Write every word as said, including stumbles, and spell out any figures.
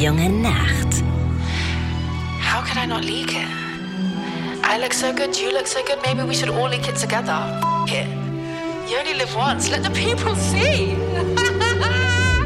junge Nacht. How could I not leak it? I look so good, you look so good, maybe we should all leak it together. F it. You only live once, let the people see.